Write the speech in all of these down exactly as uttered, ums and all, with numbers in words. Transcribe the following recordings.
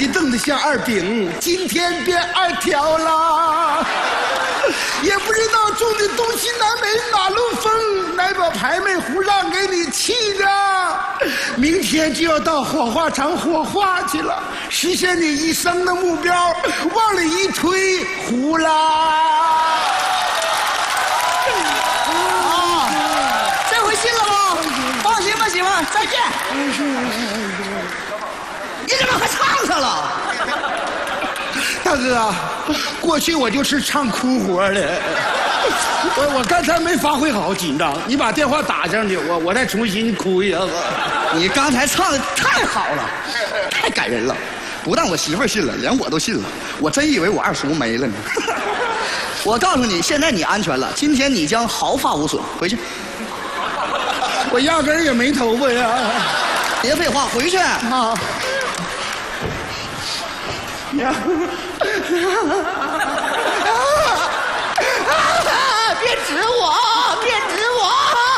瞪得像二饼，今天变二条了。也不知道种的东西南北哪路风，哪把牌没胡让给你气的。明天就要到火化场火化去了，实现你一生的目标，往里一推，糊啦。 啊，这回信了吗？放心吧，媳妇儿，再见。你怎么还唱上了？ 大哥，过去我就是唱哭活的，我我刚才没发挥好，紧张。你把电话打上去，我我再重新哭一下子。 你刚才唱的太好了，太感人了，不但我媳妇儿信了，连我都信了。我真以为我二叔没了呢。我告诉你，现在你安全了，今天你将毫发无损。回去。 我压根儿也没头发呀。 别废话，回去。 啊。呀！别指我，别指我！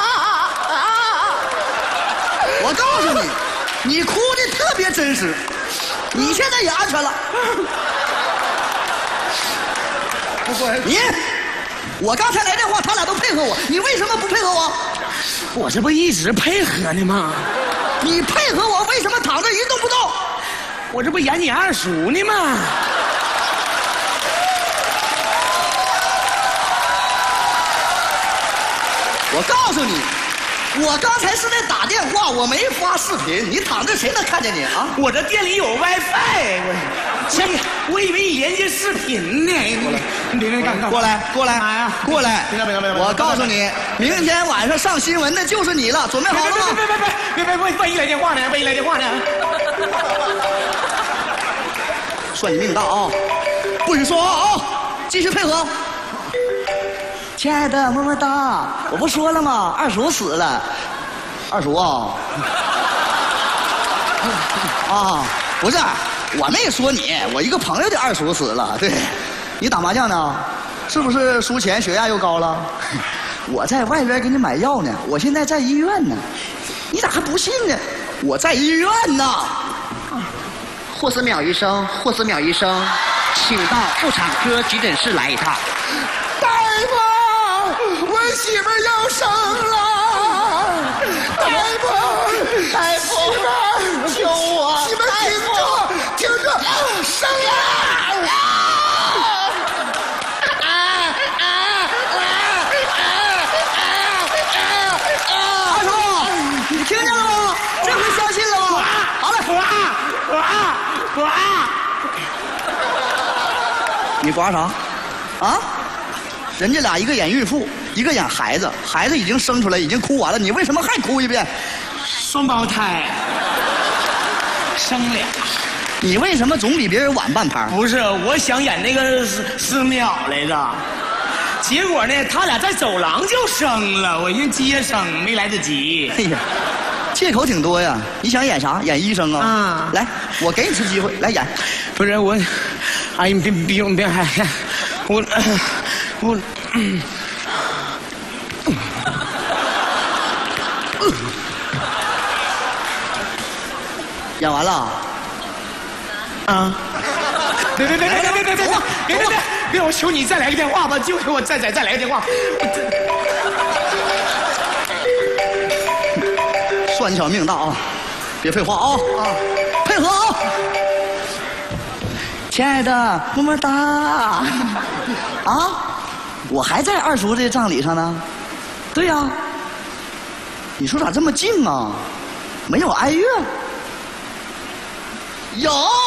我告诉你，你哭的特别真实，你现在也安全了。你，我刚才来电话，他俩都配合我，你为什么不配合我？ 我这不一直配合呢吗？ 你配合我，为什么躺着一动不动？ 我这不演你二叔呢吗？ 我告诉你，我刚才是在打电话，我没发视频。你躺着谁能看见你啊？ 我这店里有 WiFi， 我行，我以为你连接视频呢。你别别干干， 过来过来， 妈呀， 过来！ 别别别别别！ 我告诉你，明天晚上上新闻的就是你了，准备好了吗？ 别别别别别别别！万一来电话呢？万一来电话呢？ 算你命大啊！不许说啊！继续配合。亲爱的，么么哒！我不说了吗？二叔死了。二叔啊！啊，不是，我没说你，我一个朋友的二叔死了。对，你打麻将呢？是不是输钱血压又高了？我在外边给你买药呢，我现在在医院呢。你咋还不信呢？我在医院呢。 霍思淼医生，霍思淼医生，请到妇产科急诊室来一趟。 大夫，我媳妇要生了！大夫，大夫，救我！你们听着，听着，生了！啊啊啊二叔，你听见了吗？这回相信了吗？好嘞， 呱呱！ 你呱啥？啊？人家俩一个演孕妇，一个演孩子，孩子已经生出来，已经哭完了，你为什么还哭一遍？ 双胞胎，生俩。 你为什么总比别人晚半拍？ 不是，我想演那个寺寺庙来着，结果呢，他俩在走廊就生了，我一接生没来得及。 哎呀，借口挺多呀！你想演啥？演医生啊？ 啊来，我给你次机会，来演。 不是我，哎，你别别别还我我。嗯演完了。 啊！别别别别别别别别别别别别！我求你再来个电话吧，就求我再再再来个电话。 算你小命大啊！别废话啊！啊，配合啊！亲爱的，么么哒！啊，我还在二叔这葬礼上呢。对呀、啊。你说咋这么近啊？没有哀乐？有。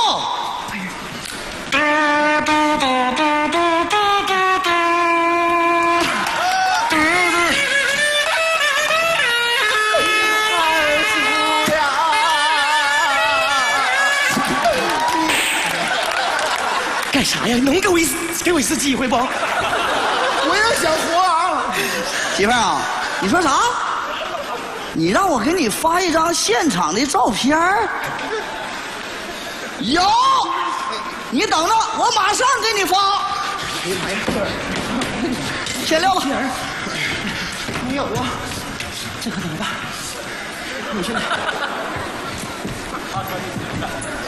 干啥呀？能给我一次给我一次机会不？我也想活啊！ 媳妇儿啊，你说啥？你让我给你发一张现场的照片儿？有，你等着，我马上给你发。先撂了。 没有啊，这可怎么办？我现在。